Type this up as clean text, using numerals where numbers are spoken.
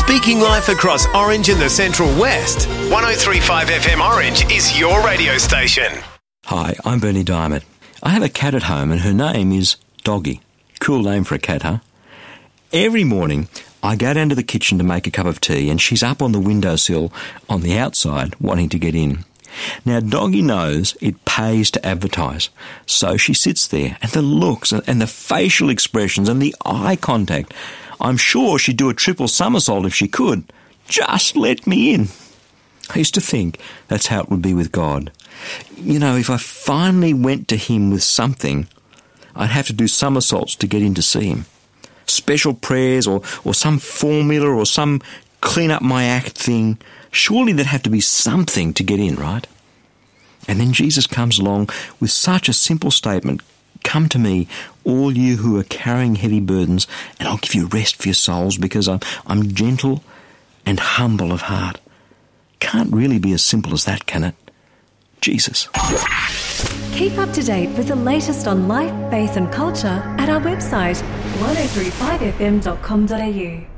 Speaking life across Orange and the Central West, 103.5 FM Orange is your radio station. Hi, I'm Bernie Diamond. I have a cat at home and her name is Doggy. Cool name for a cat, huh? Every morning I go down to the kitchen to make a cup of tea and she's up on the windowsill on the outside wanting to get in. Now, Doggy knows it pays to advertise, so she sits there, and the looks and the facial expressions and the eye contact, I'm sure she'd do a triple somersault if she could. Just let me in. I used to think that's how it would be with God. You know, if I finally went to him with something, I'd have to do somersaults to get in to see him. Special prayers or some formula or some clean up my act thing. Surely there'd have to be something to get in, right? And then Jesus comes along with such a simple statement. Come to me, all you who are carrying heavy burdens, and I'll give you rest for your souls because I'm gentle and humble of heart. Can't really be as simple as that, can it? Jesus. Keep up to date with the latest on life, faith and culture at our website 1035fm.com.au.